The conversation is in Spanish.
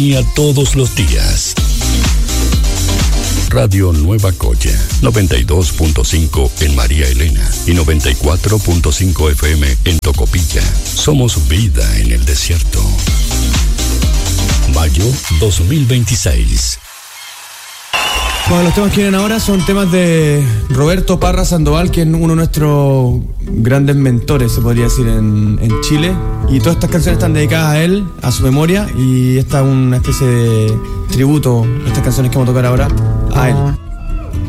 Y a todos los días. Radio Nueva Coya, 92.5 en María Elena y 94.5 FM en Tocopilla. Somos vida en el desierto. Mayo 2026. Bueno, los temas que vienen ahora son temas de Roberto Parra Sandoval, que es uno de nuestros grandes mentores, se podría decir, en Chile. Y todas estas canciones están dedicadas a él, a su memoria, y esta es una especie de tributo, estas canciones que vamos a tocar ahora, a él.